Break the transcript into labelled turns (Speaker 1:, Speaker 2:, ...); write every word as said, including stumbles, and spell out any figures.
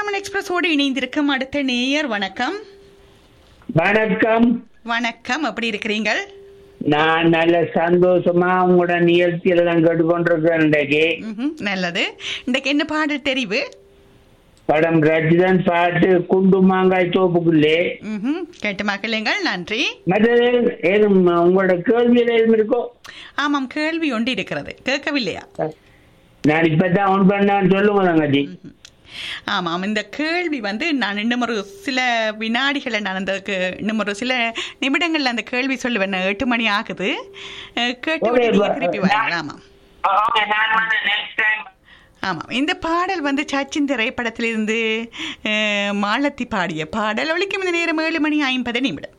Speaker 1: தமிழ் எக்ஸ்பிரஸோடு இணைந்திருக்கும் அடுத்த நேயர். வணக்கம்.
Speaker 2: வணக்கம்.
Speaker 1: வணக்கம், எப்படி இருக்கிறீங்கள்?
Speaker 2: நான் நல்ல சந்தோஷமா உங்களோட நிகழ்ச்சியில தான் கேட்டுக்கொண்டிருக்கேன். இன்றைக்கு
Speaker 1: நல்லது. இன்றைக்கு என்ன பாடல் தெரிவு?
Speaker 2: படம் ரஜிதன் பாட்டு குண்டு மாங்காய் தோப்புக்குள்ளே.
Speaker 1: கேட்டு மக்களுங்கள். நன்றி.
Speaker 2: மற்றது ஏதும் உங்களோட கேள்வியில எதுவும் இருக்கோ?
Speaker 1: ஆமாம், கேள்வி ஒன்று இருக்கிறது. கேட்கவில்லையா?
Speaker 2: நான் இப்பதான் ஒன் பண்ணான்னு சொல்லுங்க தங்கச்சி.
Speaker 1: ஆமாம், இந்த கேள்வி வந்து நான் இன்னும் ஒரு சில வினாடிகளை நான் அந்த இன்னும் ஒரு சில நிமிடங்கள்ல அந்த கேள்வி சொல்லுவேன். எட்டு மணி ஆகுது. கேட்டு திருப்பி வரேன். ஆமாம் ஆமாம் இந்த பாடல் வந்து சச்சின் திரைப்படத்திலிருந்து மாலத்தி பாடிய பாடல். ஒலிக்கும் இந்த நேரம் ஏழு மணி ஐம்பது நிமிடம்.